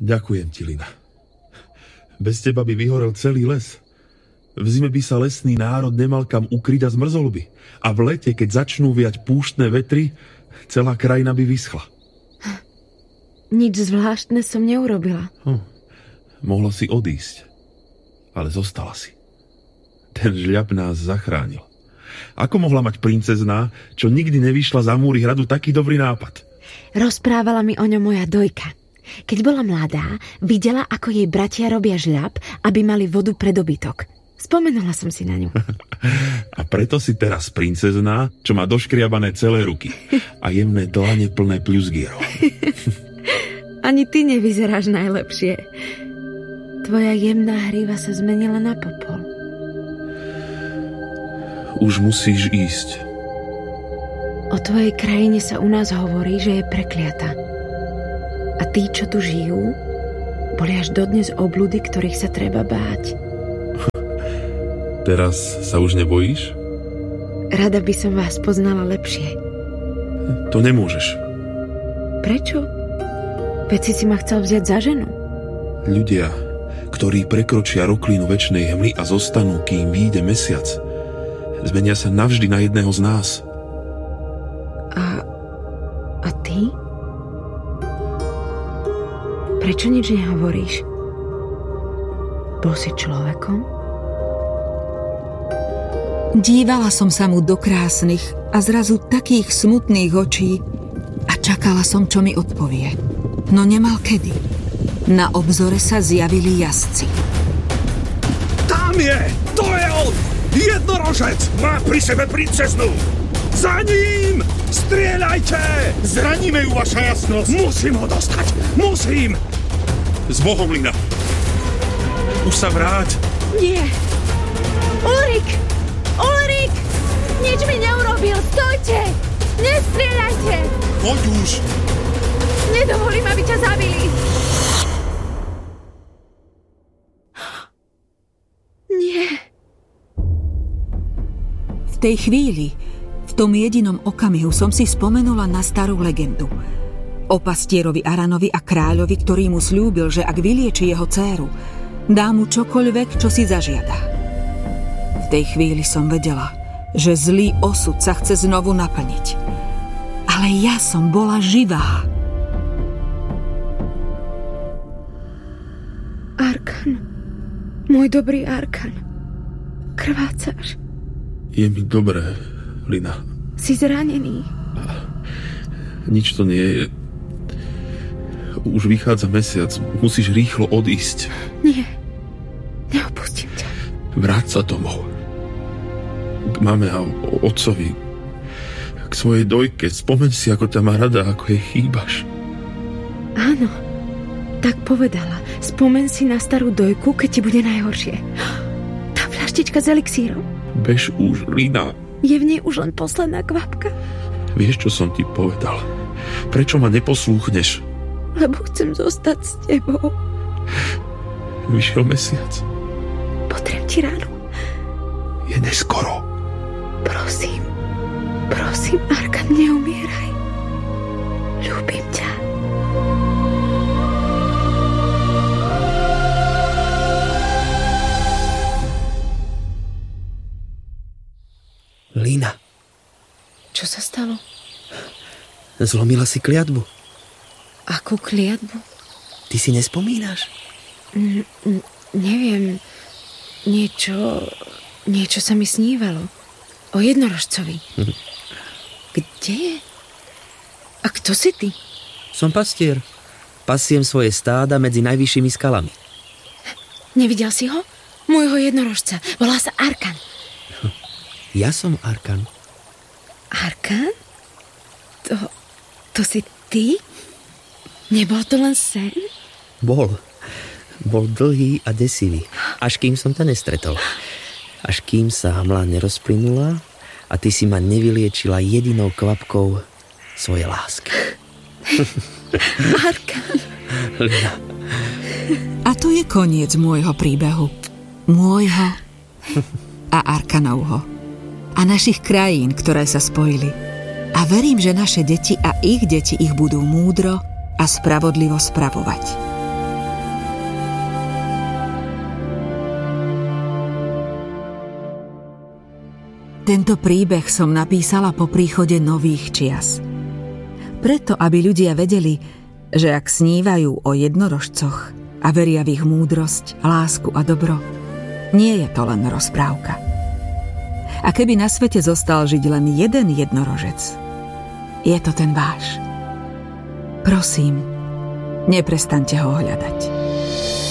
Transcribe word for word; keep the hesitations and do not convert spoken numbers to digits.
Ďakujem ti, Lina. Bez teba by vyhorel celý les. V zime by sa lesný národ nemal kam ukryť a zmrzol by. A v lete, keď začnú viať púštne vetry, celá krajina by vyschla. Nič zvláštne som neurobila. Hm. Mohla si odísť, ale zostala si. Ten žľab nás zachránil. Ako mohla mať princezná, čo nikdy nevyšla za múry hradu, taký dobrý nápad? Rozprávala mi o ňom moja dojka. Keď bola mladá, videla, ako jej bratia robia žľab, aby mali vodu pre dobytok. Spomenula som si na ňu. A preto si teraz princezná, čo má doškriabané celé ruky a jemné dlane plné pľuzgierov. Ani ty nevyzeráš najlepšie. Tvoja jemná hríva sa zmenila na popol. Už musíš ísť. O tvojej krajine sa u nás hovorí, že je prekliata. A tí, čo tu žijú, boli až dodnes obludy, ktorých sa treba báť. Teraz sa už nebojíš? Rada by som vás poznala lepšie. To nemôžeš. Prečo? Veď si si ma chcel vziať za ženu. Ľudia, ktorí prekročia roklinu večnej hmly a zostanú, kým vyjde mesiac, zmenia sa navždy na jedného z nás. A... a ty? Prečo nič nehovoríš? Bol si človekom? Dívala som sa mu do krásnych a zrazu takých smutných očí a čakala som, čo mi odpovie. No nemal kedy. Na obzore sa zjavili jazdci. Tam je! To je on! Jednorožec! Má pri sebe princeznú! Za ním! Strieľajte! Zraníme ju, vaša jasnosť! Musím ho dostať! Musím! S Bohom, Lina! Už sa vráť! Nie! Ulrik! Ulrik! Nič mi neurobil! Stojte! Nestrieľajte! Poď už! Nedovolím, aby ťa zabili! Nie! V tej chvíli, v tom jedinom okamihu som si spomenula na starú legendu. O pastierovi Aranovi a kráľovi, ktorý mu sľúbil, že ak vylieči jeho dcéru, dá mu čokoľvek, čo si zažiada. V tej chvíli som vedela, že zlý osud sa chce znovu naplniť. Ale ja som bola živá. Arkan, môj dobrý Arkan, krvácaš. Je mi dobré, Lina. Si zranený. Nič to nie je. Už vychádza mesiac. Musíš rýchlo odísť. Nie. Neopustím ťa. Vráť sa domov. K mame a otcovi. K svojej dojke. Spomeň si, ako ťa má rada, ako jej chýbaš. Áno. Tak povedala. Spomeň si na starú dojku, keď ti bude najhoršie. Tá fľaštička s elixírom. Bež už, Lina. Je v nej už len posledná kvapka. Vieš, čo som ti povedal? Prečo ma neposlúchneš? Lebo chcem zostať s tebou. Vyšiel mesiac. Potrem ti ránu. Je neskoro. Prosím, prosím, Arkan, neumieraj. Ľúbim ťa. Lina. Čo sa stalo? Zlomila si kliatbu. Akú kliatbu? Ty si nespomínaš? N- n- neviem. Niečo... Niečo sa mi snívalo. O jednorožcovi. Hm. Kde je? A kto si ty? Som pastier. Pasiem svoje stáda medzi najvyššími skalami. Nevidel si ho? Môjho jednorožca. Volá sa Arkan. Ja som Arkan. Arkan? To... To si ty? Nebol to len sen? Bol. Bol dlhý a desivý. Až kým som ťa nestretol. Až kým sa hmla nerozplynula a ty si ma nevyliečila jedinou kvapkou svojej lásky. Arkan. Lina. A to je koniec môjho príbehu. Môjho a Arkanovho. A našich krajín, ktoré sa spojili. A verím, že naše deti a ich deti ich budú múdro a spravodlivo spravovať. Tento príbeh som napísala po príchode nových čias. Preto, aby ľudia vedeli, že ak snívajú o jednorožcoch a veria v ich múdrosť, lásku a dobro, nie je to len rozprávka. A keby na svete zostal žiť len jeden jednorožec, je to ten váš. Prosím, neprestaňte ho hľadať.